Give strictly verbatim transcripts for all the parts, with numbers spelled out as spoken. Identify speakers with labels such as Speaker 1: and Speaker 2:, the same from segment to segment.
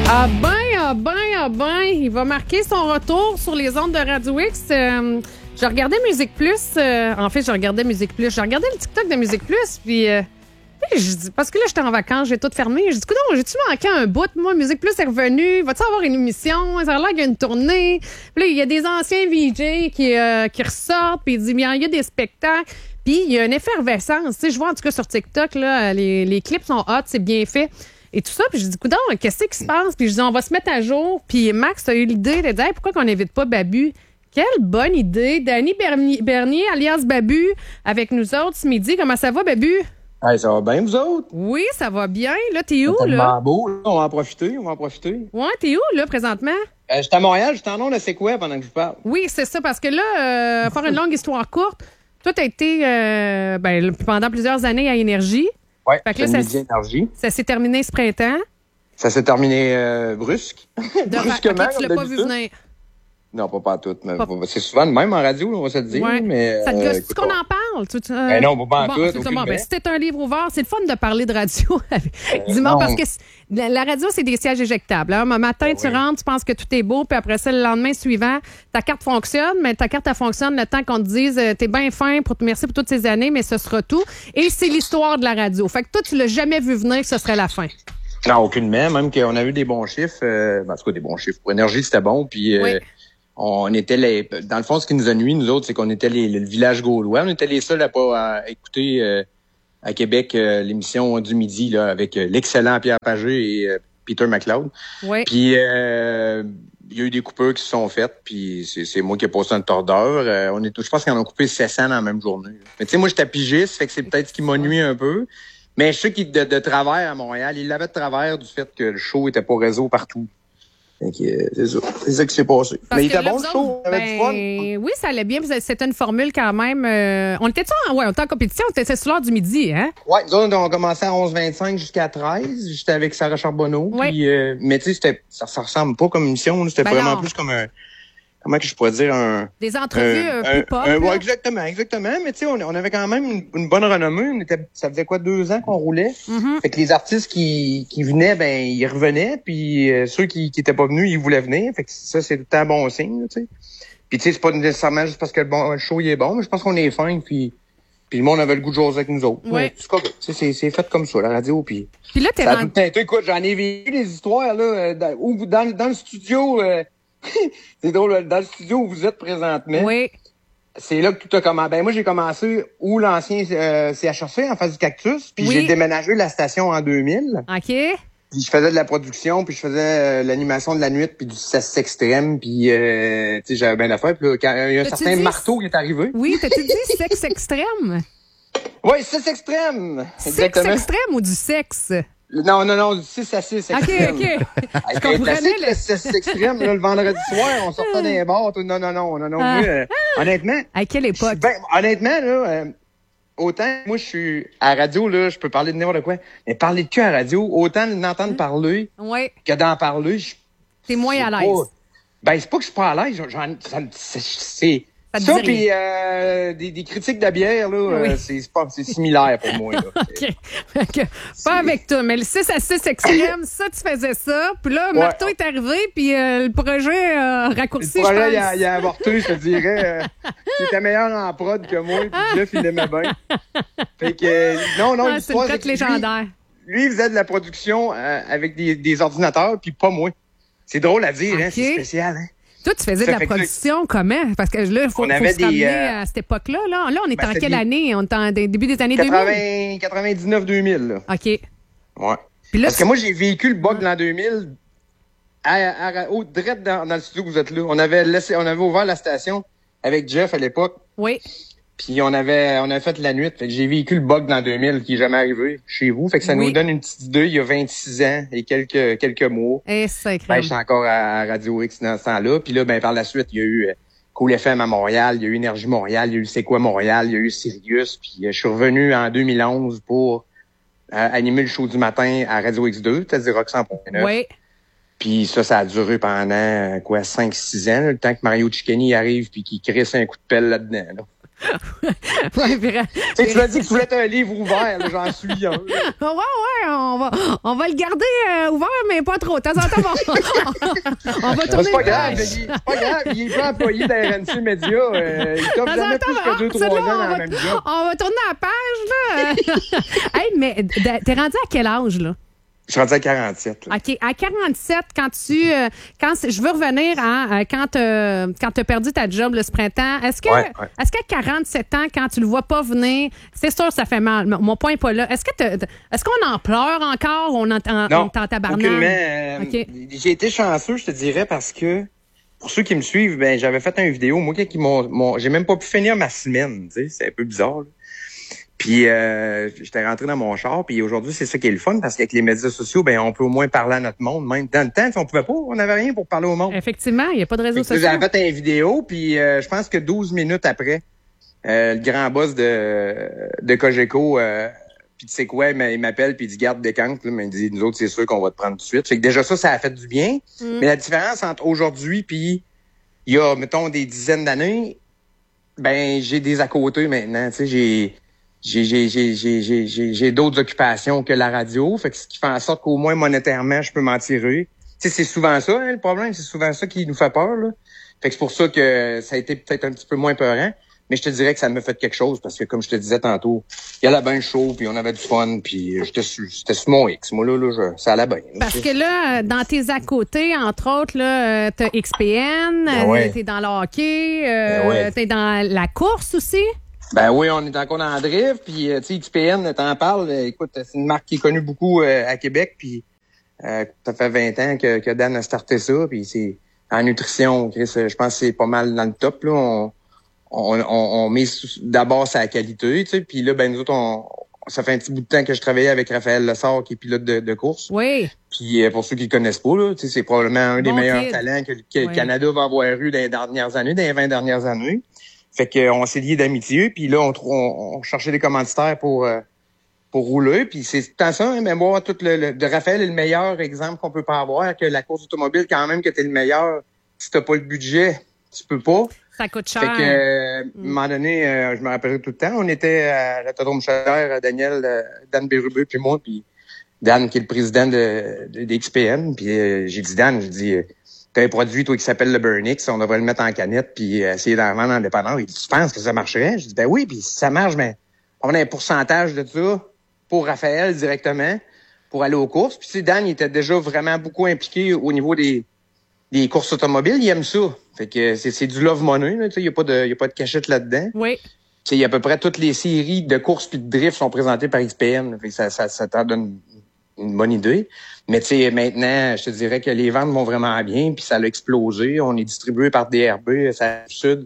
Speaker 1: Ah ben, ah ben, ah ben, il va marquer son retour sur les ondes de Radio X. Euh, je regardais Musique Plus. Euh, en fait, je regardais Musique Plus. Je regardais le TikTok de Musique Plus, puis... Euh, je dis, parce que là, j'étais en vacances, j'ai tout fermé. Je dis, écoute, j'ai-tu manqué un bout? Moi, Musique Plus est revenu. Va-tu avoir une émission? Ça a l'air qu'il y a une tournée. Puis là, il y a des anciens V J qui, euh, qui ressortent, puis il dit, bien, il y a des spectacles. Puis il y a une effervescence. Tu sais, je vois en tout cas sur TikTok, là, les, les clips sont hot, c'est bien fait. Et tout ça, puis je dis, coudonc, qu'est-ce qui se passe? Puis je dis, on va se mettre à jour. Puis Max a eu l'idée de dire, hey, pourquoi qu'on n'invite pas Babu? Quelle bonne idée. Danny Bernier, Bernier, alias Babu, avec nous autres ce midi. Comment ça va, Babu?
Speaker 2: Hey, ça va bien, vous autres?
Speaker 1: Oui, ça va bien. Là, t'es où,
Speaker 2: c'est
Speaker 1: là?
Speaker 2: C'est beau, là. On va en profiter, on va en profiter.
Speaker 1: Ouais, t'es où, là, présentement?
Speaker 2: Euh, j'étais à Montréal, j'étais en nom de C'est quoi pendant que je vous parle?
Speaker 1: Oui, c'est ça, parce que là, euh, faire une longue histoire courte, toi, t'as été euh, ben, pendant plusieurs années à Énergie.
Speaker 2: Oui,
Speaker 1: c'est
Speaker 2: Midi Énergie.
Speaker 1: Ça s'est terminé ce printemps.
Speaker 2: Ça s'est terminé euh, brusque.
Speaker 1: De
Speaker 2: Brusquement.
Speaker 1: Okay, tu l'as pas vu venir.
Speaker 2: Non, pas pas tout. Mais
Speaker 1: pas...
Speaker 2: C'est souvent de même en radio, on va se le dire.
Speaker 1: Ouais.
Speaker 2: Mais,
Speaker 1: ça te
Speaker 2: euh,
Speaker 1: gosse-tu qu'on en parle? Tu, tu,
Speaker 2: ben non, pas en
Speaker 1: bon,
Speaker 2: tout.
Speaker 1: Bon, ben, si t'es un livre ouvert, c'est le fun de parler de radio.
Speaker 2: euh,
Speaker 1: Dis-moi, parce que la, la radio, c'est des sièges éjectables. Hein? Un matin, ben, tu oui. rentres, tu penses que tout est beau, puis après ça, le lendemain suivant, ta carte fonctionne, mais ta carte, elle fonctionne le temps qu'on te dise euh, t'es bien fin, pour te merci pour toutes ces années, mais ce sera tout. Et c'est l'histoire de la radio. Fait que toi, tu l'as jamais vu venir que ce serait la fin.
Speaker 2: Non, aucunement. Même qu'on a eu des bons chiffres. Euh, en tout cas, des bons chiffres. Pour Énergie, c'était bon. Puis... Euh, oui. On était les, dans le fond, ce qui nous a nuit, nous autres, c'est qu'on était les, le village gaulois. On était les seuls à pas à écouter euh, à Québec euh, l'émission du midi là avec euh, l'excellent Pierre Pagé et euh, Peter McLeod.
Speaker 1: Oui.
Speaker 2: Puis euh, il y a eu des coupures qui se sont faites, puis c'est, c'est moi qui ai passé un tordeur. Euh, on est, je pense qu'ils en ont coupé sept cents dans la même journée. Mais tu sais, moi j'étais pigiste, fait que c'est peut-être ce qui m'a nuit un peu. Mais je sais qu'il de, de travers à Montréal, il l'avait de travers du fait que le show était pas réseau partout. Okay, c'est ça. C'est ça qui s'est passé.
Speaker 1: Parce
Speaker 2: mais il était bon,
Speaker 1: le
Speaker 2: show. Il avait
Speaker 1: ben,
Speaker 2: du fun.
Speaker 1: Oui, ça allait bien. C'était une formule quand même. Euh, on était en, ouais, on était en compétition. On était sur l'heure du midi, hein?
Speaker 2: Oui, nous autres, on commençait à onze vingt-cinq jusqu'à treize. J'étais avec Sarah Charbonneau.
Speaker 1: Oui.
Speaker 2: Puis, euh, mais tu sais, ça, ça ressemble pas comme émission. C'était ben vraiment non. plus comme un... Comment que je pourrais dire un...
Speaker 1: Des entrevues
Speaker 2: un,
Speaker 1: un, plus pop.
Speaker 2: Un, ouais, exactement, exactement. Mais tu sais, on, on avait quand même une, une bonne renommée. On était, ça faisait quoi, deux ans qu'on roulait.
Speaker 1: Mm-hmm.
Speaker 2: Fait que les artistes qui, qui venaient, ben ils revenaient. Puis euh, ceux qui, qui étaient pas venus, ils voulaient venir. Fait que ça, c'est tout le temps bon signe, tu sais. Puis tu sais, c'est pas nécessairement juste parce que le, bon, le show il est bon, mais je pense qu'on est fin. Puis, puis le monde avait le goût de jouer avec nous autres.
Speaker 1: Ouais.
Speaker 2: C'est, c'est, c'est fait comme ça, la radio. Puis,
Speaker 1: puis là, t'es
Speaker 2: ça
Speaker 1: dans...
Speaker 2: a tout le temps, écoute, j'en ai vécu des histoires là, dans, où, dans, dans le studio... Euh, c'est drôle, dans le studio où vous êtes présentement.
Speaker 1: Oui.
Speaker 2: C'est là que tout a commencé. Ben moi, j'ai commencé où l'ancien euh, C H R C en face du Cactus, puis oui. j'ai déménagé la station en deux mille.
Speaker 1: OK.
Speaker 2: Puis je faisais de la production, puis je faisais euh, l'animation de la nuit, puis du sexe extrême, puis euh, tu sais, j'avais bien l'affaire. Puis là, quand il y a un
Speaker 1: t'as-tu
Speaker 2: certain
Speaker 1: dit...
Speaker 2: marteau qui est arrivé.
Speaker 1: Oui, t'as-tu dit sexe extrême?
Speaker 2: Oui, sexe extrême.
Speaker 1: Sexe extrême ou du sexe?
Speaker 2: Non, non, non, du six à six extrême.
Speaker 1: OK, OK.
Speaker 2: Je comprenais le six extrême, là, le vendredi soir, on sortait des bars. Tout... Non, non, non, non, non. Ah. Moi, euh, honnêtement...
Speaker 1: À quelle époque?
Speaker 2: Ben, honnêtement, là, euh, autant, moi, je suis à la radio, là, je peux parler de n'importe quoi, mais parler de cul à la radio, autant d'entendre parler
Speaker 1: oui.
Speaker 2: que d'en parler, je...
Speaker 1: T'es moins à l'aise.
Speaker 2: Pas... Ben, c'est pas que je suis pas à l'aise, j'en... Ça, c'est... Ça, puis euh, des, des critiques de bière, là, oui. euh, c'est, c'est, pas, c'est similaire pour moi. Là.
Speaker 1: OK. okay. Pas avec toi, mais le six à six extrême, ça, tu faisais ça. Puis là, ouais. Marteau est arrivé, puis euh, le projet a euh, raccourci,
Speaker 2: le projet,
Speaker 1: je pense.
Speaker 2: Il a, il a avorté, je te dirais. Euh, il était meilleur en prod que moi, puis Jeff, il l'aimait bien. Fait que, euh, non, non,
Speaker 1: ah, l'histoire, c'est une cote légendaire.
Speaker 2: Lui, lui, il faisait de la production euh, avec des, des ordinateurs, puis pas moi. C'est drôle à dire, okay. hein, c'est spécial, hein.
Speaker 1: Toi, tu faisais ça de la production, que... comment? Parce que là, il faut, faut se
Speaker 2: des,
Speaker 1: ramener
Speaker 2: euh...
Speaker 1: à cette époque-là. Là, là on est
Speaker 2: ben,
Speaker 1: en quelle
Speaker 2: des...
Speaker 1: année? On est en début des années
Speaker 2: quatre-vingts,
Speaker 1: deux mille?
Speaker 2: quatre-vingt-dix-neuf deux mille. Là.
Speaker 1: OK.
Speaker 2: Ouais.
Speaker 1: Puis là,
Speaker 2: Parce
Speaker 1: tu...
Speaker 2: que moi, j'ai vécu le bug de l'an deux mille à, à, à, au direct dans, dans le studio que vous êtes là. On avait, laissé, on avait ouvert la station avec Jeff à l'époque.
Speaker 1: Oui.
Speaker 2: Puis on avait on avait fait la nuit. Fait que j'ai vécu le bug dans deux mille qui est jamais arrivé chez vous. Fait que ça oui. nous donne une petite idée. Il y a vingt-six ans et quelques quelques mois.
Speaker 1: Et c'est
Speaker 2: ben, j'étais encore à Radio X dans ce temps-là. Puis là, ben par la suite, il y a eu Cool F M à Montréal, il y a eu Énergie Montréal, il y a eu C'est quoi Montréal, il y a eu Sirius. Puis je suis revenu en deux mille onze pour euh, animer le show du matin à Radio X deux, c'est-à-dire Rock cent point neuf.
Speaker 1: Oui.
Speaker 2: Puis ça, ça a duré pendant quoi cinq six ans, là, le temps que Mario Cicchini arrive puis qu'il crisse un coup de pelle là-dedans. Là.
Speaker 1: ouais, puis,
Speaker 2: tu sais, tu m'as dit que tu voulais être un livre ouvert, là, j'en suis un.
Speaker 1: ouais, ouais, on va, on va le garder euh, ouvert, mais pas trop. De temps en temps, on, on va tourner.
Speaker 2: C'est pas grave, il, c'est pas grave, il est pas employé de R N C Media. Euh, il tombe jamais plus que deux, trois ans dans la même job.
Speaker 1: On va tourner la page, là. Hey, mais t'es rendu à quel âge, là?
Speaker 2: Je suis rendu à quarante-sept. Là.
Speaker 1: OK. À quarante-sept, quand tu. Euh, quand je veux revenir à euh, quand euh, quand tu as perdu ta job là, ce printemps, est-ce que
Speaker 2: ouais, ouais.
Speaker 1: est-ce qu'à quarante-sept ans, quand tu le vois pas venir, c'est sûr ça fait mal. Mon point n'est pas là. Est-ce que est-ce qu'on en pleure encore ou on en,
Speaker 2: non,
Speaker 1: on tabarnak?
Speaker 2: Aucunement. Euh, okay. J'ai été chanceux, je te dirais, parce que pour ceux qui me suivent, ben j'avais fait une vidéo. Moi, qui m'ont, m'ont, j'ai même pas pu finir ma semaine. Tu sais, c'est un peu bizarre. Là. Puis euh, j'étais rentré dans mon char, puis aujourd'hui, c'est ça qui est le fun, parce qu'avec les médias sociaux, ben on peut au moins parler à notre monde. Même dans le temps, on pouvait pas, on n'avait rien pour parler au monde.
Speaker 1: Effectivement, il n'y a pas de réseaux sociaux.
Speaker 2: J'avais fait une vidéo, puis euh, je pense que douze minutes après, euh, le grand boss de de Cogeco, euh, puis tu sais quoi, il m'appelle, puis il dit garde des cantes, mais il dit nous autres, c'est sûr qu'on va te prendre tout de suite. Fait que déjà ça, ça a fait du bien. Mm. Mais la différence entre aujourd'hui puis il y a, mettons, des dizaines d'années, ben j'ai des à côté maintenant. Tu sais, j'ai J'ai, j'ai, j'ai, j'ai, j'ai, j'ai d'autres occupations que la radio, fait que ce qui fait en sorte qu'au moins monétairement, je peux m'en tirer. Tu sais, c'est souvent ça, hein, le problème, c'est souvent ça qui nous fait peur, là. Fait que c'est pour ça que ça a été peut-être un petit peu moins peurant, mais je te dirais que ça me fait quelque chose, parce que comme je te disais tantôt, il y a la bien chaud, puis on avait du fun, puis j'étais sur, j'étais sur mon X. Moi, là, là je, ça allait bien.
Speaker 1: Parce que là, dans tes à côté, entre autres, là, t'as X P N, ben ouais. T'es dans le hockey, euh, ben ouais. T'es dans la course aussi.
Speaker 2: Ben oui, on est encore dans la drift, puis tu sais, X P N, t'en parles, écoute, c'est une marque qui est connue beaucoup euh, à Québec, puis euh, ça fait vingt ans que, que Dan a starté ça, puis c'est en nutrition, Chris, je pense que c'est pas mal dans le top, là, on, on, on, on met d'abord sa qualité, tu sais, puis là, ben nous autres, on, ça fait un petit bout de temps que je travaillais avec Raphaël Lessard, qui est pilote de, de course.
Speaker 1: Oui.
Speaker 2: Puis pour ceux qui le connaissent pas, là, tu sais, c'est probablement un des bon meilleurs kid. talents que, que oui. le Canada va avoir eu dans les dernières années, dans les vingt dernières années. Fait qu'on s'est liés d'amitié, puis là, on, on, on cherchait des commanditaires pour euh, pour rouler, puis c'est tout le temps ça, hein, mais moi, tout le, le de Raphaël est le meilleur exemple qu'on peut pas avoir, que la course automobile, quand même, que t'es le meilleur, si t'as pas le budget, tu peux pas.
Speaker 1: Ça coûte cher.
Speaker 2: Fait que, euh, mm. à un moment donné, euh, je me rappellerai tout le temps, on était à l'autodrome Chaudière, Daniel, euh, Dan Bérubé, puis moi, puis Dan, qui est le président de, de, de X P N, puis euh, j'ai dit, Dan, j'ai dit... T'as un produit, toi, qui s'appelle le Burnix, on devrait le mettre en canette puis essayer d'en vendre en dépanneur. Il dit, tu penses que ça marcherait? Je dis, ben oui, puis si ça marche, ben, on a un pourcentage de ça pour Raphaël directement, pour aller aux courses. Puis tu sais, Dan, il était déjà vraiment beaucoup impliqué au niveau des, des courses automobiles. Il aime ça. Fait que c'est, c'est du love money, là. Tu sais, il n'y a pas de, il y a pas de cachette là-dedans.
Speaker 1: Oui.
Speaker 2: Tu sais, il y a à peu près toutes les séries de courses puis de drift sont présentées par X P N. Fait que ça, ça, ça t'en donne une bonne idée. Mais tu sais, maintenant, je te dirais que les ventes vont vraiment bien, puis ça a explosé. On est distribué par D R B, ça Sud.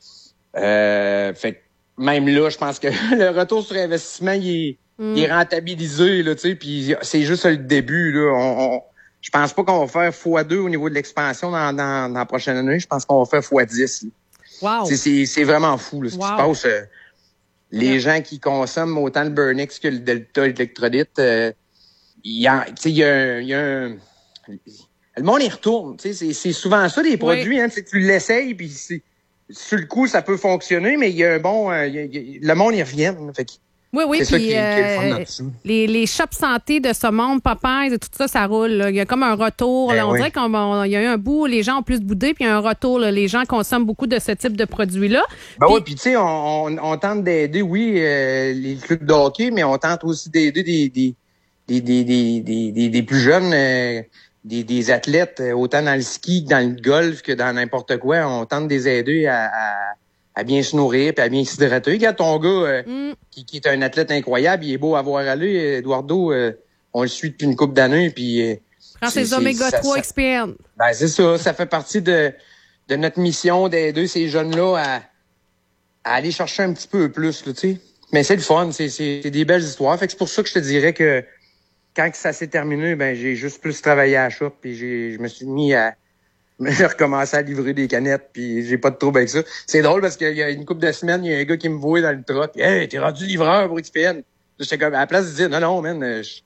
Speaker 2: Euh, fait que même là, je pense que le retour sur investissement, il est, mm. il est rentabilisé, là, tu sais, puis c'est juste le début, là. On, on, je pense pas qu'on va faire fois deux au niveau de l'expansion dans, dans, dans la prochaine année. Je pense qu'on va faire fois dix.
Speaker 1: Wow.
Speaker 2: C'est, c'est, c'est vraiment fou, là, ce
Speaker 1: wow.
Speaker 2: qui se passe. Euh, les yeah. gens qui consomment autant le Burnix que le Delta électrolyte, euh, il y a, tu sais, il y a, il y a un, le monde y retourne, tu sais, c'est, c'est souvent ça des produits, oui. hein, tu sais, tu l'essayes puis c'est, sur le coup ça peut fonctionner, mais il y a un bon, euh, il y a, il y a, le monde y revient, fait que
Speaker 1: oui, oui,
Speaker 2: c'est
Speaker 1: puis
Speaker 2: ça qui,
Speaker 1: euh,
Speaker 2: qui est le fun
Speaker 1: les, les shops santé de ce monde, Popeyes et tout ça, ça roule. Là. Il y a comme un retour.
Speaker 2: Ben
Speaker 1: là. On
Speaker 2: oui.
Speaker 1: dirait qu'il y a eu un bout, les gens ont plus boudé, puis il y a un retour. Là. Les gens consomment beaucoup de ce type de produits-là.
Speaker 2: Ben
Speaker 1: puis,
Speaker 2: oui, puis tu sais, on, on, on tente d'aider, oui, euh, les clubs de hockey, mais on tente aussi d'aider des, des, des, des, des, des, des, des plus jeunes, euh, des, des athlètes, autant dans le ski que dans le golf que dans n'importe quoi. On tente de les aider à... à à bien se nourrir puis à bien s'hydrater. Regarde ton gars euh, mm. qui, qui est un athlète incroyable, il est beau à voir aller. Eduardo, euh, on le suit depuis une couple d'années. Puis, euh,
Speaker 1: Prends ses oméga trois X P N.
Speaker 2: Ben, c'est ça. Ça fait partie de, de notre mission d'aider ces jeunes-là à, à aller chercher un petit peu plus. Là, tu sais. Mais c'est le fun. C'est, c'est, c'est des belles histoires. Fait que c'est pour ça que je te dirais que quand ça s'est terminé, ben j'ai juste plus travaillé à la shop puis j'ai, je me suis mis à j'ai recommencé à livrer des canettes, puis j'ai pas de trouble avec ça. C'est drôle parce qu'il y a une couple de semaines, il y a un gars qui me voit dans le truck. « Hey, t'es rendu livreur pour X P N. » J'étais comme, à la place de dire « Non, non, man, je,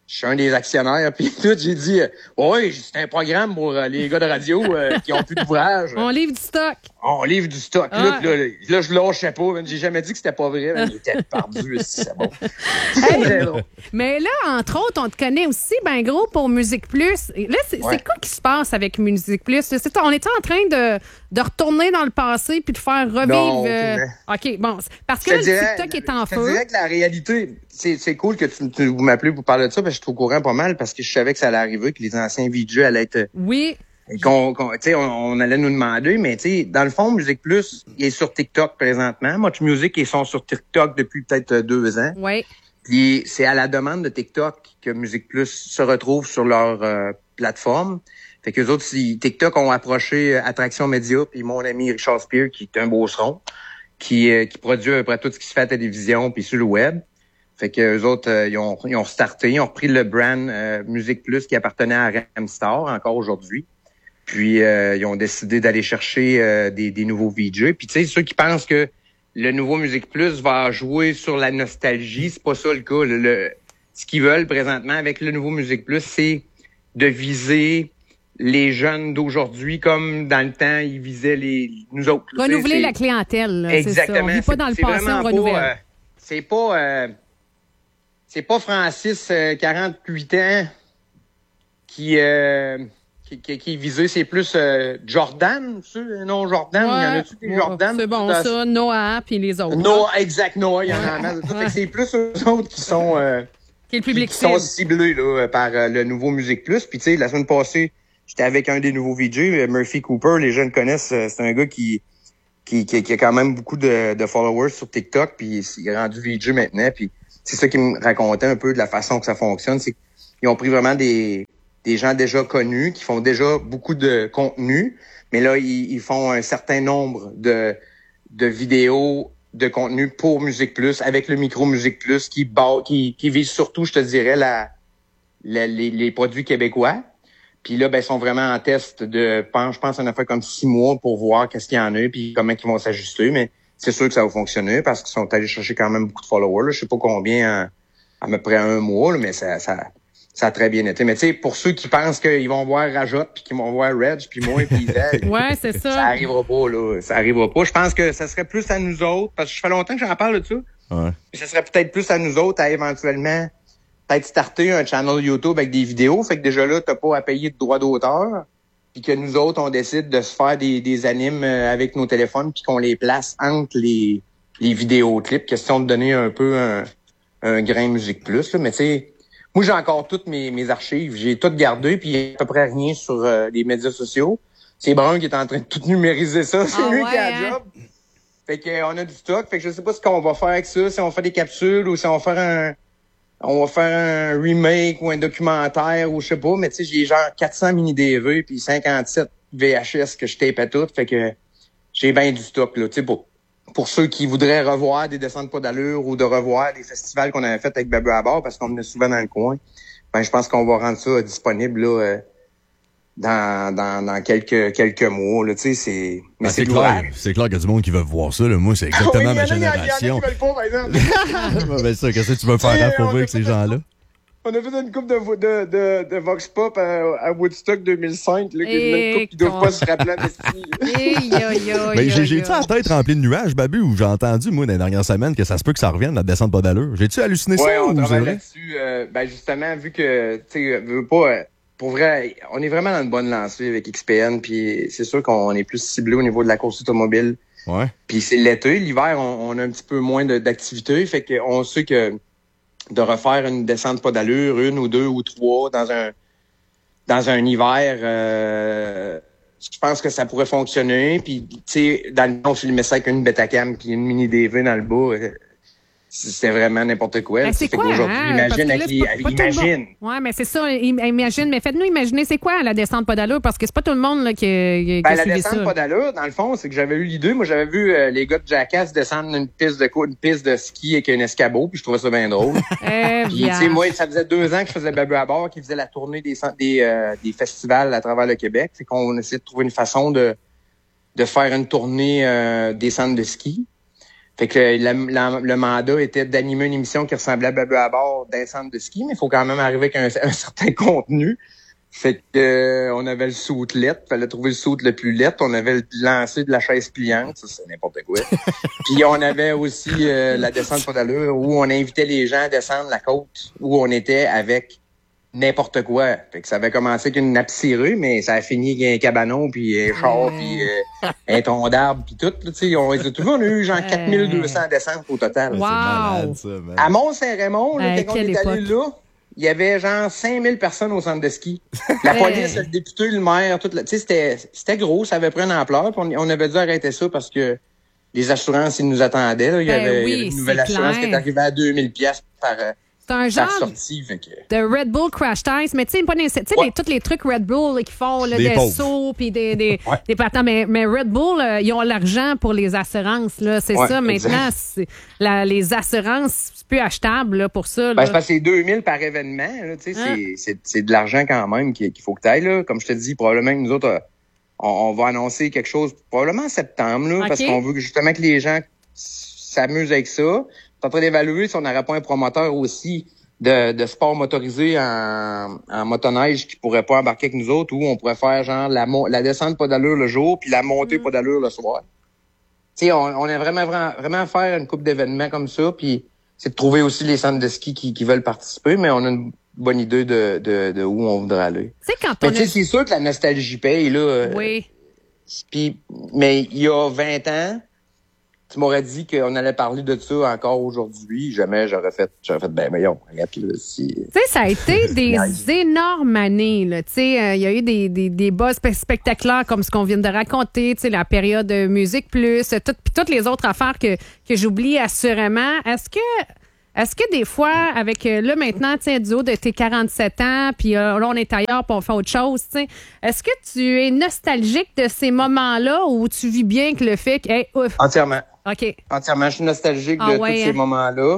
Speaker 2: je suis un des actionnaires, puis tout, j'ai dit, euh, oui, c'est un programme pour euh, les gars de radio euh, qui ont plus d'ouvrage.
Speaker 1: On livre du stock.
Speaker 2: On livre du stock.
Speaker 1: Ah.
Speaker 2: Là, là, là, là, je lâchais pas. Man. J'ai jamais dit que c'était pas vrai. Mais il était perdu, c'est bon.
Speaker 1: Hey, mais là, entre autres, on te connaît aussi, ben gros, pour Musique Plus. Là, c'est
Speaker 2: Ouais.
Speaker 1: c'est quoi qui se passe avec Musique Plus? C'est, on est en train de, de retourner dans le passé puis de faire revivre...
Speaker 2: Non,
Speaker 1: euh, OK, bon. Parce que là, le
Speaker 2: dirais,
Speaker 1: TikTok est en
Speaker 2: je te
Speaker 1: feu.
Speaker 2: dirais que la réalité, c'est, c'est cool que tu, tu vous m'appelez pour parler de ça, parce que je suis au courant pas mal, parce que je savais que ça allait arriver, que les anciens V J allaient être...
Speaker 1: Oui.
Speaker 2: Qu'on, qu'on, tu sais, on, on allait nous demander, mais tu sais, dans le fond, Musique Plus, il est sur TikTok présentement. Much Music, ils sont sur TikTok depuis peut-être deux ans.
Speaker 1: Oui.
Speaker 2: Puis c'est à la demande de TikTok que Musique Plus se retrouve sur leur euh, plateforme. Fait que les autres, si TikTok ont approché euh, Attraction Média, puis mon ami Richard Spear, qui est un beauceron, qui euh, qui produit à peu près tout ce qui se fait à la télévision puis sur le web. Fait que eux autres, euh, ils ont ils ont starté, ils ont repris le brand euh, Musique Plus qui appartenait à Ramstar encore aujourd'hui. Puis euh, ils ont décidé d'aller chercher euh, des, des nouveaux V J. Puis tu sais, ceux qui pensent que le nouveau Musique Plus va jouer sur la nostalgie, c'est pas ça le cas. Le, le- ce qu'ils veulent présentement avec le nouveau Musique Plus, c'est de viser les jeunes d'aujourd'hui comme dans le temps, ils visaient les nous autres. là.
Speaker 1: Renouveler
Speaker 2: C'est-
Speaker 1: la clientèle, là, c'est ça.
Speaker 2: Exactement.
Speaker 1: On vit pas dans le
Speaker 2: C'est
Speaker 1: passé,
Speaker 2: vraiment
Speaker 1: on
Speaker 2: pas,
Speaker 1: renouvelle.
Speaker 2: euh, c'est pas, euh, c'est pas Francis, euh, quarante-huit ans, qui, euh, qui, qui, qui est visé. C'est plus euh, Jordan, tu sais, non Jordan. Il y en a-tu des
Speaker 1: Ouais,
Speaker 2: Jordan?
Speaker 1: c'est bon,
Speaker 2: Dans-
Speaker 1: ça. Noah puis les autres.
Speaker 2: Noah, exact, Noah, il y en a en
Speaker 1: Ouais.
Speaker 2: masse. Fait que
Speaker 1: Ouais.
Speaker 2: c'est plus eux autres qui sont, euh,
Speaker 1: Qui est le
Speaker 2: qui,
Speaker 1: public
Speaker 2: qui sont
Speaker 1: cible.
Speaker 2: ciblés là, par euh, le nouveau Musique Plus. Puis tu sais, la semaine passée, j'étais avec un des nouveaux V J, euh, Murphy Cooper. Les jeunes connaissent. euh, C'est un gars qui qui, qui, qui a quand même beaucoup de, de followers sur TikTok. Puis il est rendu V J maintenant. Puis c'est ça qui me racontait un peu de la façon que ça fonctionne. C'est qu'ils ont pris vraiment des des gens déjà connus qui font déjà beaucoup de contenu, mais là ils, ils font un certain nombre de de vidéos de contenu pour Musique Plus avec le micro Musique Plus qui bat, qui qui vise surtout, je te dirais, la, la les, les produits québécois. Puis là, ben, ils sont vraiment en test de, je pense, on a fait comme six mois pour voir qu'est-ce qu'il y en a, puis comment ils vont s'ajuster. Mais c'est sûr que ça va fonctionner parce qu'ils sont allés chercher quand même beaucoup de followers. Là. Je sais pas combien, en, à peu près un mois, là, mais ça, ça, ça a très bien été. Mais tu sais, pour ceux qui pensent qu'ils vont voir Rajot, puis qu'ils vont voir Reg, puis moi, puis Isaac,
Speaker 1: Ouais, c'est ça.
Speaker 2: ça arrivera pas, là. Ça arrivera pas. Je pense que ça serait plus à nous autres, parce que ça fait longtemps que j'en parle de ça.
Speaker 3: Ouais.
Speaker 2: Mais ça serait peut-être plus à nous autres à éventuellement peut-être starter un channel YouTube avec des vidéos. Fait que déjà là, t'as pas à payer de droits d'auteur. Puis que nous autres, on décide de se faire des, des animes euh, avec nos téléphones puis qu'on les place entre les, les vidéoclips. Question de donner un peu un, un grain Musique Plus. Là. Mais tu sais, moi, j'ai encore toutes mes, mes archives. J'ai tout gardé puis il y a à peu près rien sur euh, les médias sociaux. C'est Brun qui est en train de tout numériser ça. C'est
Speaker 1: Ah
Speaker 2: lui
Speaker 1: ouais,
Speaker 2: qui a
Speaker 1: hein?
Speaker 2: le job. Fait que euh, on a du stock. Fait que je sais pas ce qu'on va faire avec ça. Si on fait des capsules ou si on va faire un... On va faire un remake ou un documentaire ou je sais pas, mais tu sais, j'ai genre quatre cents mini-D V puis cinquante-sept V H S que je tape à tout, fait que j'ai bien du stock, là, tu sais, pour, pour ceux qui voudraient revoir des descentes pas d'allure ou de revoir des festivals qu'on avait fait avec Babu à bord parce qu'on venait souvent dans le coin, ben je pense qu'on va rendre ça disponible, là, euh, dans, dans, dans quelques, quelques mois, là, tu sais, c'est, mais
Speaker 3: Ben, c'est
Speaker 2: c'est
Speaker 3: clair,
Speaker 2: louable.
Speaker 3: c'est clair qu'il y a du monde qui veut voir ça. Là. Moi, c'est exactement
Speaker 2: Oui, il y en
Speaker 3: ma
Speaker 2: a- il y en a- il y en a qui
Speaker 3: génération.
Speaker 2: veulent pas, par exemple.
Speaker 3: Ben, ça, qu'est-ce que tu veux faire
Speaker 2: Hey,
Speaker 3: là pour
Speaker 2: on
Speaker 3: vivre
Speaker 2: a
Speaker 3: avec ces
Speaker 2: fait-
Speaker 3: gens-là?
Speaker 2: On a fait une coupe de, vo- de, de, de Vox Pop à, à Woodstock deux mille cinq, là, qui est une
Speaker 1: Et
Speaker 2: coupe qui doivent
Speaker 1: con.
Speaker 2: pas se rappeler en esti.
Speaker 1: Hey, yo, yo,
Speaker 3: Ben,
Speaker 1: yo,
Speaker 3: j'ai- J'ai-tu
Speaker 1: yo.
Speaker 3: la tête remplie de nuages, Babu, ou j'ai entendu, moi, dans les dernières semaines, que ça se peut que ça revienne, la descente pas d'allure? J'ai-tu halluciné
Speaker 2: Ouais,
Speaker 3: ça
Speaker 2: on
Speaker 3: ou c'est
Speaker 2: travaille
Speaker 3: vrai?
Speaker 2: là-dessus. Euh, ben, justement, vu que, tu sais, veux pas, euh, pour vrai, on est vraiment dans une bonne lancée avec X P N, puis c'est sûr qu'on est plus ciblé au niveau de la course automobile.
Speaker 3: Ouais.
Speaker 2: Puis c'est l'été, l'hiver, on, on a un petit peu moins de- d'activité, fait qu'on sait que de refaire une descente pas d'allure, une ou deux ou trois dans un dans un hiver, euh, je pense que ça pourrait fonctionner. Puis tu sais, dans le fond, on filmait ça avec une Betacam puis une mini D V dans le bas. euh, C'était vraiment n'importe quoi.
Speaker 1: Ben, c'est
Speaker 2: Fait
Speaker 1: quoi,
Speaker 2: qu'aujourd'hui,
Speaker 1: hein?
Speaker 2: imagine
Speaker 1: Parce que là,
Speaker 2: avec
Speaker 1: c'est
Speaker 2: les-
Speaker 1: pas-
Speaker 2: avec-
Speaker 1: pas tout le
Speaker 2: imagine.
Speaker 1: monde. Ouais, mais c'est ça, im- imagine. Mais faites-nous imaginer, c'est quoi la descente pas d'allure? Parce que c'est pas tout le monde là, qui, qui, qui
Speaker 2: Ben,
Speaker 1: a
Speaker 2: la
Speaker 1: suivi
Speaker 2: descente
Speaker 1: ça.
Speaker 2: pas d'allure, dans le fond, c'est que j'avais eu l'idée. Moi, j'avais vu euh, les gars de Jackass descendre une piste de cou- une piste de ski avec un escabeau, puis je trouvais ça bien drôle.
Speaker 1: Eh
Speaker 2: Puis,
Speaker 1: bien.
Speaker 2: tu sais, moi, ça faisait deux ans que je faisais Babu à bord, qui faisait la tournée des, cent- des, euh, des festivals à travers le Québec. Fait qu'on essayait de trouver une façon de, de faire une tournée euh, des centres de ski. Fait que la, la, le mandat était d'animer une émission qui ressemblait à Babu à bord d'un centre de ski, mais il faut quand même arriver avec un, un certain contenu. Fait que euh, on avait le saut lettre, fallait trouver le saut le plus lettre. On avait le lancer de la chaise pliante, ça c'est n'importe quoi. Puis on avait aussi euh, la descente pas d'allure où on invitait les gens à descendre la côte où on était avec n'importe quoi. Fait que ça avait commencé avec une nappe cirée, mais ça a fini avec un cabanon, puis un char, puis euh, un tronc d'arbre, puis tout. Tu sais, on, on a eu genre quatre mille deux cents descentes au total.
Speaker 1: Wow.
Speaker 3: C'est malade, ça, man.
Speaker 2: À Mont-Saint-Raymond, là,
Speaker 1: Euh,
Speaker 2: quand on est
Speaker 1: époque.
Speaker 2: allé là, il y avait genre cinq mille personnes au centre de ski. La police, le député, le maire, tout. Tu sais, c'était, c'était gros, ça avait pris une ampleur. Puis on, on avait dû arrêter ça parce que les assurances, ils nous attendaient. Là. Il y
Speaker 1: Ben
Speaker 2: avait,
Speaker 1: oui,
Speaker 2: il y avait une nouvelle
Speaker 1: c'est
Speaker 2: assurance
Speaker 1: clair.
Speaker 2: qui est arrivée à deux mille piastres par, euh,
Speaker 1: C'est un
Speaker 2: par
Speaker 1: genre
Speaker 2: sortie. Fait que...
Speaker 1: de Red Bull Crash Test, mais tu sais, pas des- tu sais,
Speaker 2: Ouais.
Speaker 1: les- tous les trucs Red Bull là, qui font là,
Speaker 3: Des
Speaker 1: des
Speaker 3: pauvres.
Speaker 1: sauts puis des, des,
Speaker 2: Ouais.
Speaker 1: des patins. Mais, mais Red Bull, euh, ils ont l'argent pour les assurances. Là. C'est
Speaker 2: Ouais,
Speaker 1: ça,
Speaker 2: exact.
Speaker 1: maintenant, c'est, la, les assurances, c'est plus achetable là, pour ça.
Speaker 2: Ben,
Speaker 1: Là.
Speaker 2: c'est parce que c'est deux mille par événement. Là, tu sais,
Speaker 1: Hein?
Speaker 2: c'est, c'est, c'est de l'argent quand même qu'il, qu'il faut que tu ailles. Là. Comme je te dis, probablement que nous autres, euh, on, on va annoncer quelque chose probablement en septembre, là,
Speaker 1: OK.
Speaker 2: parce qu'on veut que, justement que les gens s'amusent avec ça. On est en train d'évaluer si on n'aurait pas un promoteur aussi de, de sport motorisé en, en motoneige qui pourrait pas embarquer avec nous autres, ou on pourrait faire genre la, mo- la descente pas d'allure le jour puis la montée
Speaker 1: Mm.
Speaker 2: pas d'allure le soir. Tu sais, on, on a vraiment, vraiment, vraiment faire une couple d'événements comme ça, puis c'est de trouver aussi les centres de ski qui, qui veulent participer, mais on a une bonne idée de, de, de où on voudrait aller.
Speaker 1: Tu sais, quand
Speaker 2: Mais
Speaker 1: on
Speaker 2: tu sais,
Speaker 1: a...
Speaker 2: c'est sûr que la nostalgie paye, là. euh,
Speaker 1: Oui.
Speaker 2: Puis, mais il y a vingt ans, tu m'aurais dit qu'on allait parler de ça encore aujourd'hui. Jamais j'aurais fait, j'aurais fait, ben, voyons, arrête, là, si...
Speaker 1: Tu sais, ça a été des
Speaker 2: Nice.
Speaker 1: énormes années. là. Tu sais, euh, il y a eu des, des, des buzz spe- spectaculaires comme ce qu'on vient de raconter, tu sais, la période de Musique Plus, tout, puis toutes les autres affaires que, que j'oublie assurément. Est-ce que est-ce que des fois, avec euh, là maintenant, tu sais, du haut de tes quarante-sept ans, puis euh, là on est ailleurs, puis on fait autre chose, tu sais, est-ce que tu es nostalgique de ces moments-là ou tu vis bien que le fait que, hey, ouf,
Speaker 2: Entièrement.
Speaker 1: OK.
Speaker 2: Entièrement. Je suis nostalgique
Speaker 1: Ah
Speaker 2: de
Speaker 1: ouais,
Speaker 2: tous
Speaker 1: hein?
Speaker 2: ces moments-là.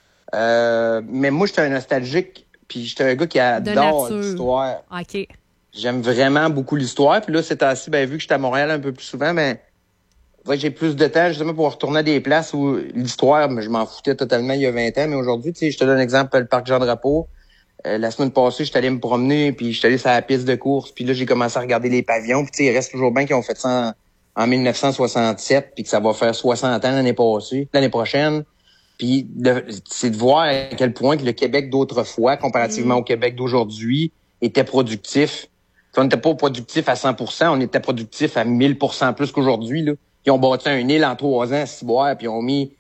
Speaker 2: Euh, mais moi, j'étais un nostalgique, puis j'étais un gars qui adore
Speaker 1: nature.
Speaker 2: l'histoire.
Speaker 1: OK.
Speaker 2: J'aime vraiment beaucoup l'histoire. Puis là, c'est assez, ben, vu que j'étais à Montréal un peu plus souvent, ben, ouais, j'ai plus de temps justement pour retourner à des places où l'histoire, mais je m'en foutais totalement il y a vingt ans. Mais aujourd'hui, tu sais, je te donne un exemple, le parc Jean-Drapeau. Euh, la semaine passée, j'étais allé me promener, puis j'étais allé sur la piste de course. Puis là, j'ai commencé à regarder les pavillons. Puis tu sais, il reste toujours bien qu'ils ont fait ça en, en mille neuf cent soixante-sept, puis que ça va faire soixante ans l'année passée, l'année prochaine. Puis de- c'est de voir à quel point que le Québec d'autrefois, comparativement au Québec d'aujourd'hui, était productif. T'sais, on n'était pas productif à cent pour cent, on était productif à mille pour cent plus qu'aujourd'hui. Là. Ils ont bâti un île en trois ans, six bois, puis ils ont mis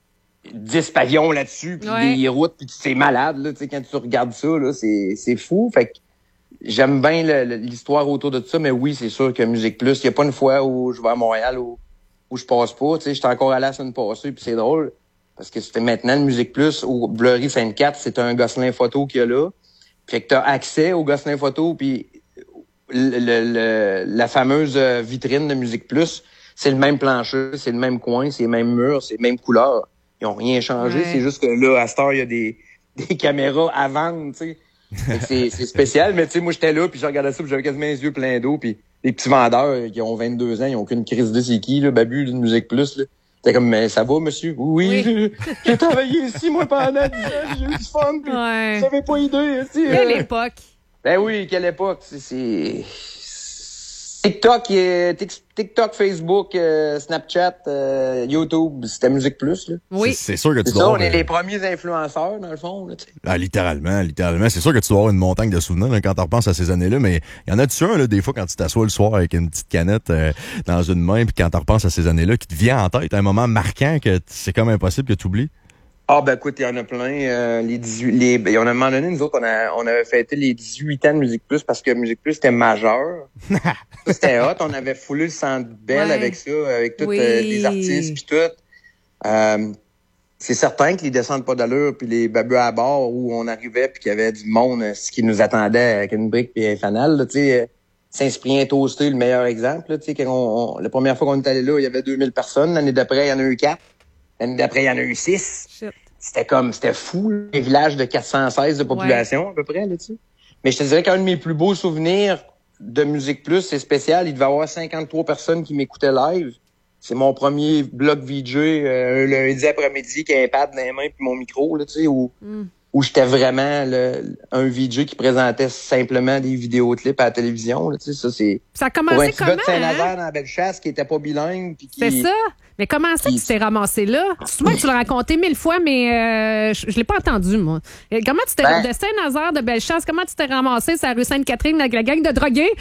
Speaker 2: dix pavillons là-dessus, puis
Speaker 1: Ouais.
Speaker 2: des routes, puis c'est malade. Là, t'sais, quand tu regardes ça, là, c'est, c'est fou. Fait que j'aime bien le- le- l'histoire autour de ça, mais oui, c'est sûr que Musique Plus, il n'y a pas une fois où je vais à Montréal où, où je passe pas. J'étais encore allé la semaine passée, puis c'est drôle. Parce que c'était maintenant le Musique Plus au Bleury Sainte-Cathe, c'est un Gosselin photo qu'il y a là. Fait que t'as accès au Gosselin photo, puis le, le- le- la fameuse euh, vitrine de Musique Plus, c'est le même plancher, c'est le même coin, c'est les mêmes murs, c'est les mêmes couleurs. Ils ont rien changé,
Speaker 1: Ouais.
Speaker 2: c'est juste que là, à cette heure, il y a des, des caméras à vendre, tu sais. Fait que C'est, c'est spécial, mais tu sais, moi, j'étais là, puis je regardais ça, puis j'avais quasiment les yeux pleins d'eau, puis les petits vendeurs qui ont vingt-deux ans, ils ont aucune crise de c'est qui, là, Babu, d'une Musique Plus, là. T'es comme, mais ça va, monsieur? Oui,
Speaker 1: Oui.
Speaker 2: j'ai travaillé ici, moi, pendant dix ans, j'ai eu du fun, puis
Speaker 1: Ouais.
Speaker 2: j'avais pas idée, tu sais.
Speaker 1: Quelle
Speaker 2: euh.
Speaker 1: époque.
Speaker 2: Ben oui, quelle époque, c'est... c'est... TikTok, euh, Tik- TikTok, Facebook, euh, Snapchat, euh, YouTube, c'était Musique Plus, là.
Speaker 1: Oui.
Speaker 3: C'est, c'est sûr que tu
Speaker 2: C'est
Speaker 3: dois
Speaker 2: ça, on
Speaker 3: avoir,
Speaker 2: est
Speaker 3: euh,
Speaker 2: les premiers influenceurs, dans le fond, là, tu sais.
Speaker 3: Ah, littéralement, littéralement. C'est sûr que tu dois avoir une montagne de souvenirs là, quand tu repenses à ces années-là, mais il y en a-tu un, là, des fois, quand tu t'assois le soir avec une petite canette euh, dans une main, puis quand tu repenses à ces années-là, qui te vient en tête, un moment marquant que t- c'est comme impossible que tu oublies?
Speaker 2: Ah, ben écoute, il y en a plein. Euh, les dix-huit, les, ben, on a un moment donné, nous autres, on, a, on avait fêté les dix-huit ans de Musique Plus parce que Musique Plus était majeur. Ça, c'était hot. On avait foulé le Centre Bell
Speaker 1: Ouais.
Speaker 2: avec ça, avec tous
Speaker 1: Oui.
Speaker 2: euh, les artistes puis tout. Euh, c'est certain que les descentes pas d'allure puis les babus à bord où on arrivait puis qu'il y avait du monde euh, ce qui nous attendait avec une brique puis un fanal, là, tu sais, euh, Saint-Cyprien Toasté, le meilleur exemple, là, tu sais, quand on, on- la première fois qu'on est allé là, il y avait deux mille personnes. L'année d'après, il y en a eu quatre. L'année d'après, il y en a eu six.
Speaker 1: Shit.
Speaker 2: C'était comme, c'était fou, là. Un village de quatre cent seize de population, à peu près, là, tu sais. Mais je te dirais qu'un de mes plus beaux souvenirs de Musique Plus, c'est spécial. Il devait y avoir cinquante-trois personnes qui m'écoutaient live. c'est mon premier blog V J, euh, un lundi après-midi, qui a un pad dans les mains puis mon micro, là, tu sais, où, mm. où j'étais vraiment le, un V J qui présentait simplement des vidéoclips à la télévision, là, tu sais, ça, c'est...
Speaker 1: Ça a commencé comment,
Speaker 2: un petit gars de Saint-Nazaire
Speaker 1: hein?
Speaker 2: dans la Bellechasse qui était pas bilingue, puis qui...
Speaker 1: C'est ça? Mais comment ça qui... que tu t'es ramassé là? Souvent, tu l'as raconté mille fois, mais euh, je, je l'ai pas entendu, moi. Comment tu t'es... Ben... De Saint-Nazaire, de Bellechasse, comment tu t'es ramassé sur la rue Sainte-Catherine avec la gang de drogués?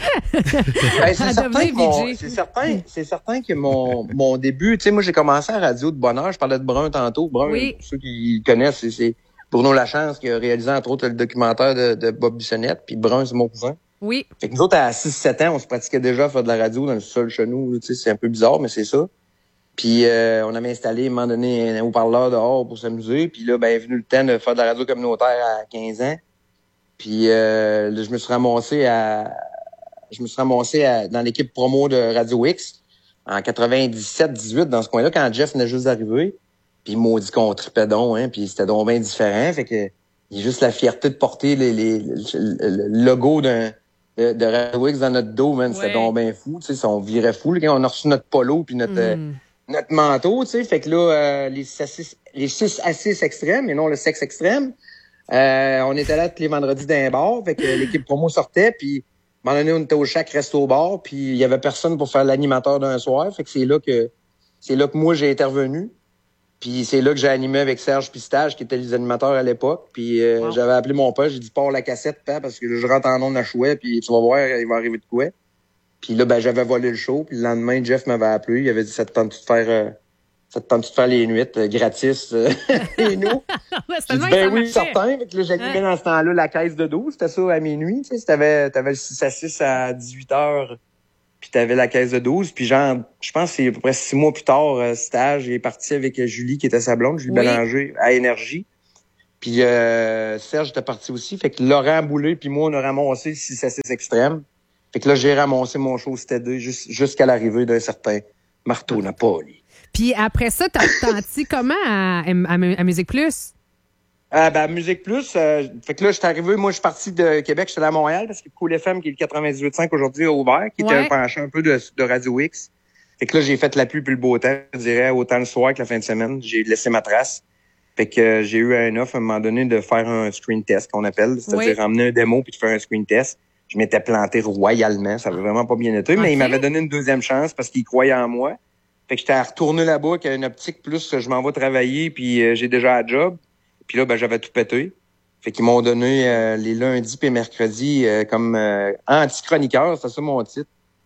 Speaker 2: Ben, c'est, certain que mon, c'est, certain, c'est certain que mon, mon début... Tu sais, moi, j'ai commencé à Radio de Bonheur. Je parlais de Brun tantôt. Brun, oui. Pour ceux qui connaissent, c'est, c'est Bruno Lachance qui a réalisé, entre autres, le documentaire de, de Bob Bissonnette. Puis Brun, c'est mon cousin.
Speaker 1: Oui.
Speaker 2: Fait que nous autres, à six sept ans, on se pratiquait déjà à faire de la radio dans le sol chez nous. Tu sais, c'est un peu bizarre, mais c'est ça. Puis euh, on avait installé, à un moment donné, un haut-parleur dehors pour s'amuser. Puis là, ben, est venu le temps de faire de la radio communautaire à quinze ans. Puis euh, là, je me suis ramassé à... Je me suis ramassé à, dans l'équipe promo de Radio X en quatre-vingt-dix-sept dix-huit, dans ce coin-là, quand Jeff venait juste d'arriver. Puis il m'a dit qu'on tripait donc, hein, puis c'était donc bien différent. Fait que il y a juste la fierté de porter les, les, le logo d'un de, de Radio X dans notre dos, man. Ouais. C'était donc bien fou. Tu sais, on virait fou. Là, quand on a reçu notre polo puis notre... Mm. Euh, notre manteau, tu sais, fait que là, euh, les six, les six à six extrêmes, et non le sexe extrême, euh, on était là tous les vendredis d'un bar, fait que l'équipe promo sortait, puis à un moment donné, on était au Shack Resto Bar, puis il y avait personne pour faire l'animateur d'un soir, fait que c'est là que c'est là que moi j'ai intervenu, puis c'est là que j'ai animé avec Serge Pistage, qui était les animateurs à l'époque, puis euh, wow. J'avais appelé mon père, j'ai dit « Pars la cassette, père, parce que je rentre en ondes à chouette, puis tu vas voir, il va arriver de quoi. » Puis là, ben, j'avais volé le show. Puis le lendemain, Jeff m'avait appelé. Il avait dit, ça te tente de faire, euh, ça te tente de faire les nuits euh, gratis, euh, et nous.
Speaker 1: Ouais,
Speaker 2: j'ai dit, ben oui, certain. Fait que là, j'animais ouais. dans ce temps-là la caisse de douze. C'était ça à minuit. Tu sais, t'avais, t'avais le six à six à dix-huit heures. Puis t'avais la caisse de douze. Puis genre, je pense que c'est à peu près six mois plus tard, euh, stage, il est parti avec Julie, qui était sa blonde, Julie oui. Bélanger, à Énergie. Puis euh, Serge était parti aussi. Fait que Laurent Boulay puis moi, on a ramassé six à six extrêmes. Fait que là, j'ai ramassé mon show Stédé jusqu'à l'arrivée d'un certain Marteau Napoli.
Speaker 1: Puis après ça, t'as senti comment à, à, à Musique Plus?
Speaker 2: Ah, ben, à Musique Plus, euh, fait que là, j'étais arrivé, moi, je suis parti de Québec, j'étais allé à Montréal, parce que Cool F M, qui est le quatre-vingt-dix-huit virgule cinq aujourd'hui, a ouvert, qui ouais. était un penchant un peu de, de Radio X. Fait que là, j'ai fait la pluie puis le beau temps, je dirais, autant le soir que la fin de semaine. J'ai laissé ma trace. Fait que euh, j'ai eu un offre à un moment donné de faire un screen test, qu'on appelle, c'est-à-dire oui. emmener un démo puis de faire un screen test. Je m'étais planté royalement. Ça avait vraiment pas bien été. Okay. Mais il m'avait donné une deuxième chance parce qu'il croyait en moi. Fait que j'étais retourné là-bas avec une optique plus je m'en vais travailler puis euh, j'ai déjà un job. Puis là, ben, j'avais tout pété. Fait qu'ils m'ont donné euh, les lundis et mercredis euh, comme euh, anti-chroniqueur, c'est ça mon titre,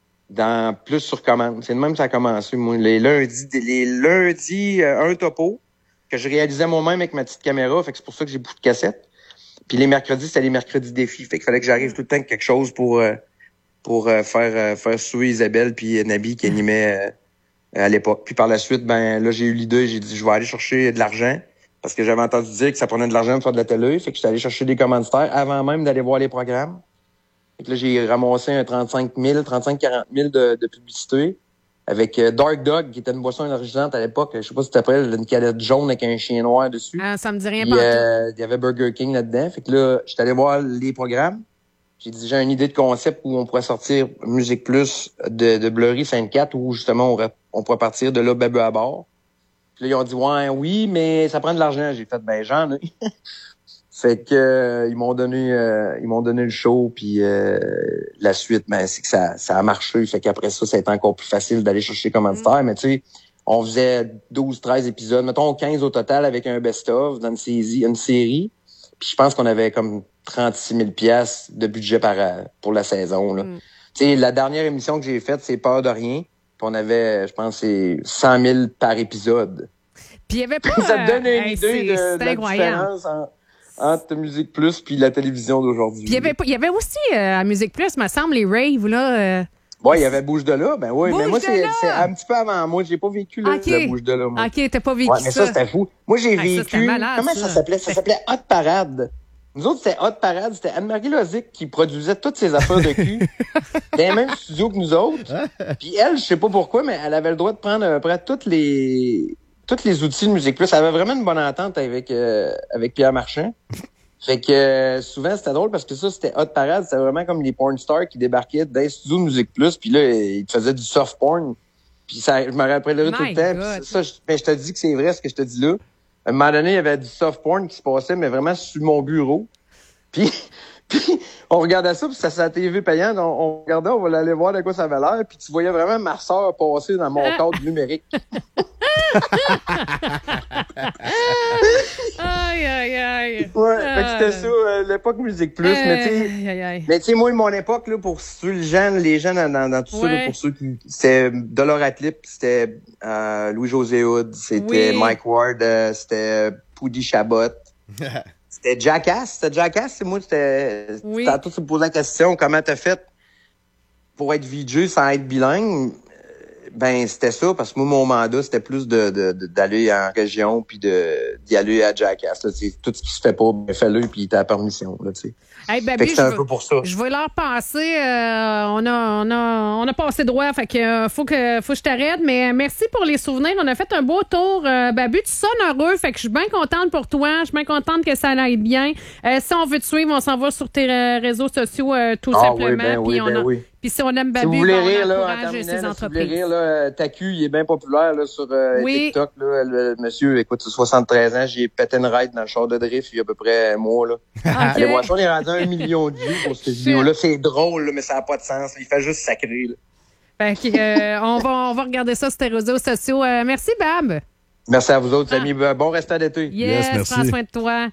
Speaker 2: dans Plus sur commande. C'est de même que ça a commencé, moi. Les lundis, les lundis, euh, un topo que je réalisais moi-même avec ma petite caméra. Fait que c'est pour ça que j'ai beaucoup de cassettes. Puis les mercredis, c'était les mercredis défis. Fait qu'il fallait que j'arrive tout le temps avec quelque chose pour euh, pour euh, faire euh, faire suer Isabelle puis Nabi qui animait euh, à l'époque. Puis par la suite, ben là, j'ai eu l'idée, j'ai dit je vais aller chercher de l'argent parce que j'avais entendu dire que ça prenait de l'argent pour faire de la télé. Fait que j'étais allé chercher des commanditaires avant même d'aller voir les programmes. Fait que là, j'ai ramassé un trente-cinq mille, trente-cinq à quarante mille de, de publicité avec euh, Dark Dog, qui était une boisson énergisante à l'époque. Je sais pas si tu t'appelles, une canette jaune avec un chien noir dessus.
Speaker 1: Ah, ça me dit rien.
Speaker 2: Il euh, y avait Burger King là-dedans. Fait que là, j'étais allé voir les programmes. J'ai dit, j'ai une idée de concept où on pourrait sortir Musique Plus de, de Bleury Sainte-Cat, où justement on, on pourrait partir de là, bébé à bord. Puis là, ils ont dit, ouais, oui, mais ça prend de l'argent. J'ai fait, ben, j'en ai. Fait que euh, ils m'ont donné euh, ils m'ont donné le show, puis euh, la suite, ben c'est que ça ça a marché. Fait qu'après ça, ça a été encore plus facile d'aller chercher commanditaire. Mm. Mais tu sais, on faisait douze treize épisodes, mettons quinze au total avec un best-of dans une série. Une série. Puis je pense qu'on avait comme trente-six mille piastres de budget par pour la saison. Là. Mm. Tu sais, la dernière émission que j'ai faite, c'est Peur de rien. Puis on avait, je pense, c'est cent mille par épisode.
Speaker 1: Puis il y avait pas...
Speaker 2: ça te donne une
Speaker 1: euh,
Speaker 2: idée de, de la différence en... entre Musique Plus puis la télévision d'aujourd'hui.
Speaker 1: Puis il y avait, il y avait aussi euh, à Musique Plus, me semble, les raves, là. Euh...
Speaker 2: Ouais, il y avait Bouge de là, ben oui. Mais moi, c'est, c'est un petit peu avant moi. J'ai pas vécu là, okay. le Bouge de là, moi.
Speaker 1: OK, t'as pas vécu
Speaker 2: ouais, mais ça.
Speaker 1: ça,
Speaker 2: c'était fou. Moi, j'ai
Speaker 1: ah,
Speaker 2: vécu...
Speaker 1: Ça, malade,
Speaker 2: comment
Speaker 1: ça,
Speaker 2: ça s'appelait? Ça s'appelait Hot Parade. Nous autres, c'était Hot Parade. C'était Anne-Marie Lozic qui produisait toutes ses affaires de cul dans les mêmes studios que nous autres. Puis elle, je sais pas pourquoi, mais elle avait le droit de prendre à peu près toutes les... tous les outils de Musique Plus. Elle avait vraiment une bonne entente avec, euh, avec Pierre Marchand. Fait que euh, souvent, c'était drôle parce que ça, c'était Hot Parade. C'était vraiment comme les porn stars qui débarquaient dans les studios de Musique Plus. Puis là, ils te faisaient du soft porn. Puis ça, je me rappellerai tout le temps. Puis ça, je, mais je te dis que c'est vrai ce que je te dis là. À un moment donné, il y avait du soft porn qui se passait, mais vraiment sur mon bureau. Puis, puis on regardait ça, puis ça c'est la T V payante. On, on regardait, on voulait aller voir de quoi ça avait l'air. Puis tu voyais vraiment ma soeur passer dans mon cadre numérique.
Speaker 1: Aïe, aïe, aïe.
Speaker 2: Ouais, fait que c'était ça, euh, l'époque Musique Plus. Euh, mais tu sais, mais tu sais, moi, mon époque, là, pour ceux, les jeunes, les jeunes dans, dans, dans tout ouais. ça, là, pour ceux qui, c'était Dolores Atlip, c'était euh, Louis-José Hood, c'était oui. Mike Ward, euh, c'était Poudy Chabot. C'était Jackass, c'était Jackass, c'est moi, c'était, oui. Tantôt, tu me posais la question, comment t'as fait pour être V J sans être bilingue? Ben, c'était ça, parce que moi, mon mandat, c'était plus de, de, de d'aller en région puis de, d'y aller à Jackass, là, tu sais. Tout ce qui se fait pas, ben, fais-le puis t'as la permission, là, tu sais.
Speaker 1: Hey, Babu,
Speaker 2: c'est un peu pour ça.
Speaker 1: Je vais leur passer, euh, on a, on a, on a passé droit, fait que, euh, faut que, faut que je t'arrête, mais merci pour les souvenirs. On a fait un beau tour, euh, Babu, tu sonnes heureux, fait que je suis bien contente pour toi, je suis bien contente que ça aille bien. Euh, si on veut te suivre, on s'en va sur tes euh, réseaux sociaux, euh, tout
Speaker 2: ah,
Speaker 1: simplement.
Speaker 2: Oui, ben, oui,
Speaker 1: on
Speaker 2: ben,
Speaker 1: a,
Speaker 2: oui.
Speaker 1: Puis si on aime Babu,
Speaker 2: si vous voulez
Speaker 1: ben, on
Speaker 2: rire, là,
Speaker 1: encourage ses entreprises. Si vous voulez rire,
Speaker 2: là, Taku, il est bien populaire là, sur euh,
Speaker 1: oui.
Speaker 2: TikTok. Là, le monsieur, écoute, soixante-treize ans, j'ai pété une ride dans le char de drift il y a à peu près un mois. Là. Okay. Allez voir ça, on est rendu à un million de vues pour cette vidéo-là. C'est drôle, là, mais ça n'a pas de sens. Il fait juste sacré. Là.
Speaker 1: Fait que, euh, on, va, on va regarder ça sur tes réseaux sociaux. Euh, merci, Bab.
Speaker 2: Merci à vous autres, ah. amis. Bon restant d'été.
Speaker 1: Yes, yes merci. Prends soin de toi.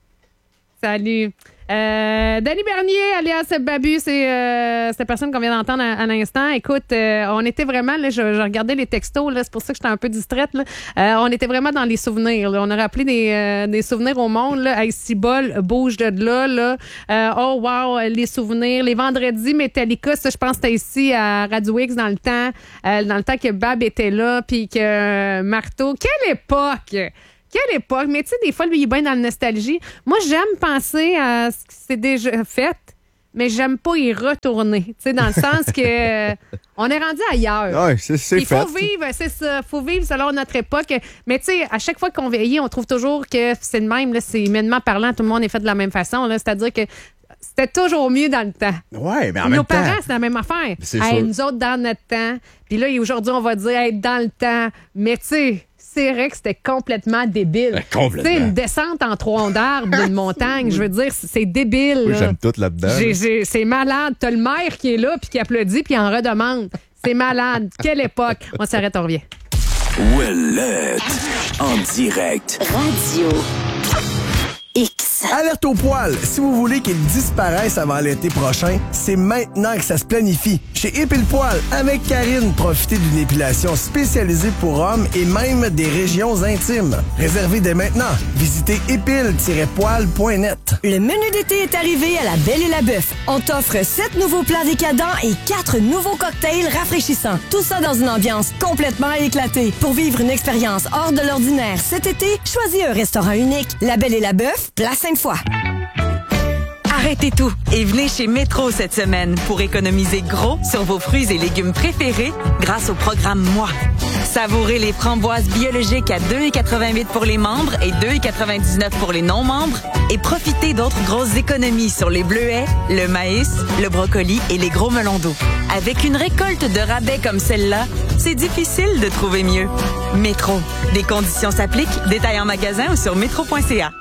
Speaker 1: Salut. Euh, Danny Bernier, alias Babu, c'est euh, cette personne qu'on vient d'entendre à, à l'instant. Écoute, euh, on était vraiment, là, je, je regardais les textos, là, c'est pour ça que j'étais un peu distraite. Là. Euh, on était vraiment dans les souvenirs. Là. On a rappelé des, euh, des souvenirs au monde. Là. Hey, Cibol, bouge de là. là. Euh, oh, wow, les souvenirs. Les vendredis Metallica, ça, je pense que c'était ici à Radio X dans le temps, euh, dans le temps que Bab était là, puis que euh, Marteau. Quelle époque! Quelle époque! Mais tu sais, des fois, lui, il est bien dans la nostalgie. Moi, j'aime penser à ce qui s'est déjà fait, mais j'aime pas y retourner. Tu sais, dans le sens que euh, on est rendu ailleurs.
Speaker 3: Oui, c'est, c'est
Speaker 1: il
Speaker 3: fait.
Speaker 1: Il faut vivre, c'est ça. Il faut vivre selon notre époque. Mais tu sais, à chaque fois qu'on vieillit, on trouve toujours que c'est le même. Là, c'est humainement parlant, tout le monde est fait de la même façon. Là, c'est-à-dire que c'était toujours mieux dans le temps.
Speaker 3: Oui, mais en
Speaker 1: Nos
Speaker 3: même temps...
Speaker 1: Nos parents, c'est la même affaire.
Speaker 3: C'est
Speaker 1: hey,
Speaker 3: sûr.
Speaker 1: Nous autres, dans notre temps. Puis là, aujourd'hui, on va dire être dans le temps. Mais tu sais... C'est vrai que c'était complètement débile.
Speaker 3: Ben, complètement.
Speaker 1: Tu sais, une descente en tronc d'arbre d'une montagne, je veux dire, c'est débile.
Speaker 3: Oui,
Speaker 1: là.
Speaker 3: j'aime tout là-dedans.
Speaker 1: J'ai, j'ai, c'est malade. T'as le maire qui est là puis qui applaudit puis en redemande. C'est malade. Quelle époque. On s'arrête, on revient.
Speaker 4: Ouellette, en direct.
Speaker 5: Radio X.
Speaker 6: Alerte au poil! Si vous voulez qu'il disparaisse avant l'été prochain, c'est maintenant que ça se planifie. Chez Épile Poil, avec Karine, profitez d'une épilation spécialisée pour hommes et même des régions intimes. Réservez dès maintenant. Visitez épile tiret poil point net.
Speaker 5: Le menu d'été est arrivé à la Belle et la Bœuf. On t'offre sept nouveaux plats décadents et quatre nouveaux cocktails rafraîchissants. Tout ça dans une ambiance complètement éclatée. Pour vivre une expérience hors de l'ordinaire cet été, choisis un restaurant unique. La Belle et la Bœuf, place Sainte-Foy.
Speaker 7: Arrêtez tout et venez chez Métro cette semaine pour économiser gros sur vos fruits et légumes préférés grâce au programme Moi. Savourez les framboises biologiques à deux virgule quatre-vingt-huit pour les membres et deux virgule quatre-vingt-dix-neuf pour les non-membres et profitez d'autres grosses économies sur les bleuets, le maïs, le brocoli et les gros melons d'eau. Avec une récolte de rabais comme celle-là, c'est difficile de trouver mieux. Métro. Des conditions s'appliquent. Détails en magasin ou sur métro point c a.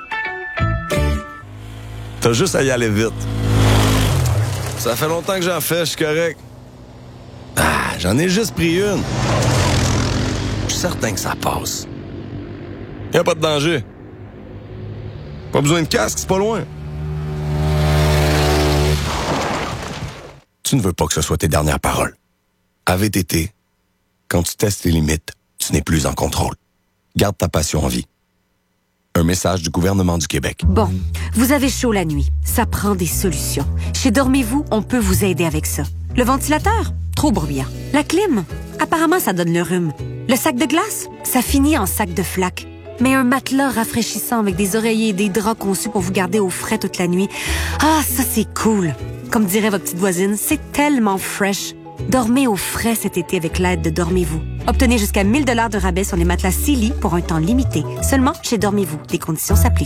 Speaker 8: T'as juste à y aller vite. Ça fait longtemps que j'en fais, je suis correct. Ah, j'en ai juste pris une. Je suis certain que ça passe. Y a pas de danger. Pas besoin de casque, c'est pas loin. Tu ne veux pas que ce soit tes dernières paroles. À V T T, quand tu testes les limites, tu n'es plus en contrôle. Garde ta passion en vie. Un message du gouvernement du Québec.
Speaker 9: Bon, vous avez chaud la nuit. Ça prend des solutions. Chez Dormez-vous, on peut vous aider avec ça. Le ventilateur? Trop bruyant. La clim? Apparemment, ça donne le rhume. Le sac de glace? Ça finit en sac de flaque. Mais un matelas rafraîchissant avec des oreillers et des draps conçus pour vous garder au frais toute la nuit. Ah, ça, c'est cool. Comme dirait votre petite voisine, c'est tellement fresh. Dormez au frais cet été avec l'aide de Dormez-vous. Obtenez jusqu'à mille dollars de rabais sur les matelas Sealy pour un temps limité. Seulement chez Dormez-vous. Des conditions s'appliquent.